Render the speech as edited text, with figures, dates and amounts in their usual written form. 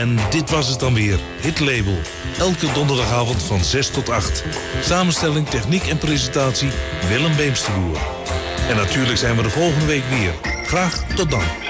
En dit was het dan weer, Hit Label. Elke donderdagavond van 6 tot 8. Samenstelling, techniek en presentatie Willem Beemsterboer. En natuurlijk zijn we de volgende week weer. Graag tot dan.